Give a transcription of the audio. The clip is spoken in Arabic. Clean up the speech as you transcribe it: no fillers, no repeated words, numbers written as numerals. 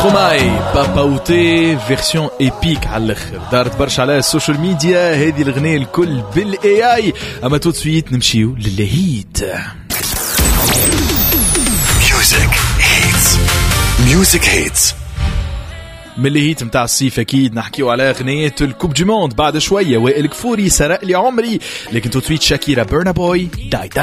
ستروماي بابا اوتي فيرسيون ايبيك على الاخر، دارت برشا على السوشيال ميديا هذه الاغنيه الكل بالاي اي. اما تو سويت نمشيو للهيت. ميوزك هيتس من الهيت متاع الصيف اكيد نحكيو على اغنيه الكوب دي موند بعد شويه. وائل كفوري سرق لي عمري، لكن تو سويت شاكيرا بيرنا بوي داي داي.